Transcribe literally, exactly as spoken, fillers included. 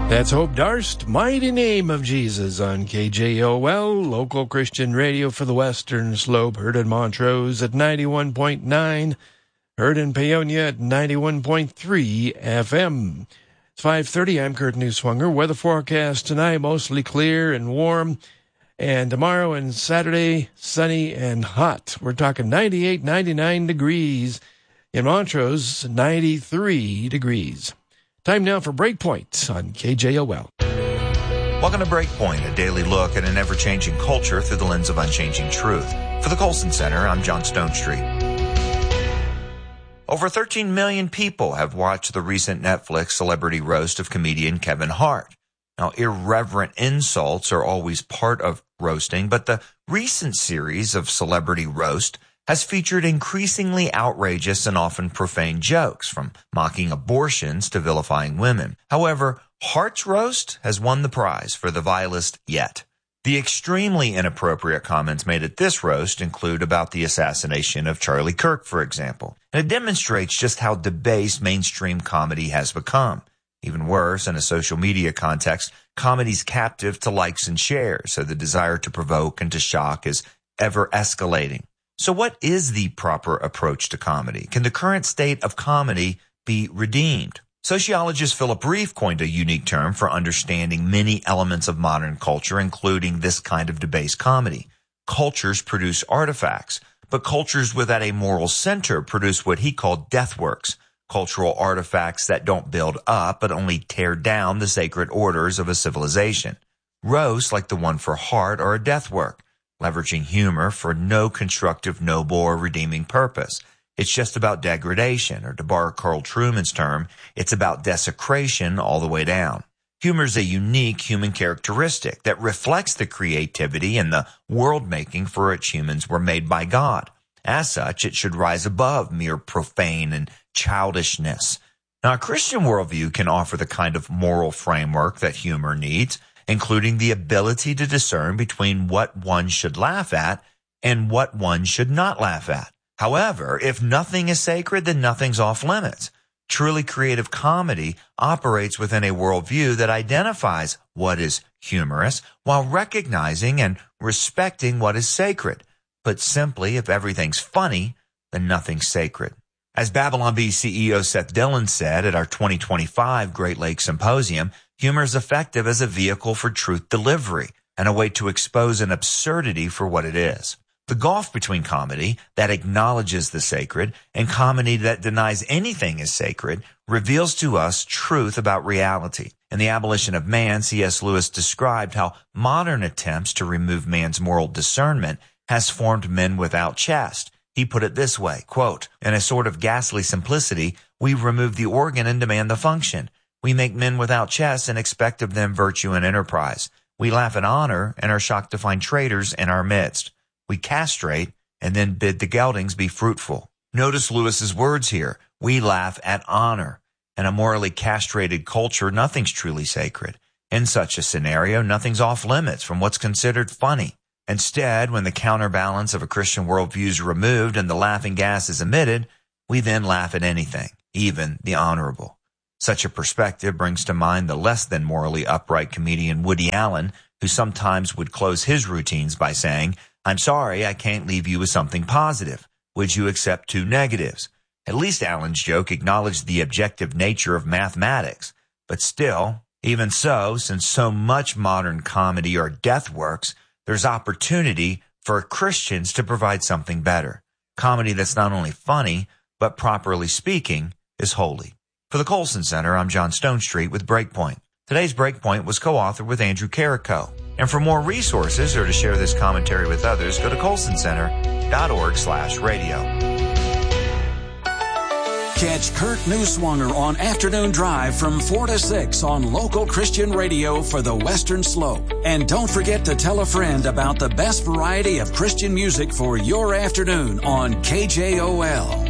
That's Hope Darst, Mighty Name of Jesus on K J O L, local Christian radio for the Western Slope, heard in Montrose at ninety-one point nine, heard in Paonia at ninety-one point three F M. It's five thirty, I'm Kurt Newswanger. Weather forecast tonight, mostly clear and warm, and tomorrow and Saturday, sunny and hot. We're talking ninety-eight, ninety-nine degrees. In Montrose, ninety-three degrees. Time now for Breakpoint on K J O L. Welcome to Breakpoint, a daily look at an ever-changing culture through the lens of unchanging truth. For the Colson Center, I'm John Stonestreet. Over thirteen million people have watched the recent Netflix celebrity roast of comedian Kevin Hart. Now, irreverent insults are always part of roasting, but the recent series of celebrity roast has featured increasingly outrageous and often profane jokes, from mocking abortions to vilifying women. However, Hart's roast has won the prize for the vilest yet. The extremely inappropriate comments made at this roast include about the assassination of Charlie Kirk, for example. And it demonstrates just how debased mainstream comedy has become. Even worse, in a social media context, comedy's captive to likes and shares, so the desire to provoke and to shock is ever escalating. So what is the proper approach to comedy? Can the current state of comedy be redeemed? Sociologist Philip Reeve coined a unique term for understanding many elements of modern culture, including this kind of debased comedy. Cultures produce artifacts, but cultures without a moral center produce what he called deathworks, cultural artifacts that don't build up but only tear down the sacred orders of a civilization. Roasts like the one for Hart are a deathwork, leveraging humor for no constructive, noble, or redeeming purpose. It's just about degradation, or to borrow Carl Trueman's term, it's about desecration all the way down. Humor is a unique human characteristic that reflects the creativity and the world-making for which humans were made by God. As such, it should rise above mere profane and childishness. Now, a Christian worldview can offer the kind of moral framework that humor needs, including the ability to discern between what one should laugh at and what one should not laugh at. However, if nothing is sacred, then nothing's off limits. Truly creative comedy operates within a worldview that identifies what is humorous while recognizing and respecting what is sacred. Put simply, if everything's funny, then nothing's sacred. As Babylon Bee C E O Seth Dillon said at our twenty twenty-five Great Lakes Symposium, humor is effective as a vehicle for truth delivery and a way to expose an absurdity for what it is. The gulf between comedy that acknowledges the sacred and comedy that denies anything is sacred reveals to us truth about reality. In The Abolition of Man, C S Lewis described how modern attempts to remove man's moral discernment has formed men without chest. He put it this way, quote, "In a sort of ghastly simplicity, we remove the organ and demand the function. We make men without chests and expect of them virtue and enterprise. We laugh at honor and are shocked to find traitors in our midst. We castrate and then bid the geldings be fruitful." Notice Lewis's words here. We laugh at honor. In a morally castrated culture, nothing's truly sacred. In such a scenario, nothing's off limits from what's considered funny. Instead, when the counterbalance of a Christian worldview is removed and the laughing gas is emitted, we then laugh at anything, even the honorable. Such a perspective brings to mind the less than morally upright comedian Woody Allen, who sometimes would close his routines by saying, "I'm sorry, I can't leave you with something positive. Would you accept two negatives?" At least Allen's joke acknowledged the objective nature of mathematics. But still, even so, since so much modern comedy are death works, there's opportunity for Christians to provide something better. Comedy that's not only funny, but properly speaking, is holy. For the Colson Center, I'm John Stonestreet with Breakpoint. Today's Breakpoint was co-authored with Andrew Carrico. And for more resources or to share this commentary with others, go to colson center dot org slash radio. Catch Kurt Newswanger on Afternoon Drive from four to six on local Christian radio for the Western Slope. And don't forget to tell a friend about the best variety of Christian music for your afternoon on K J O L.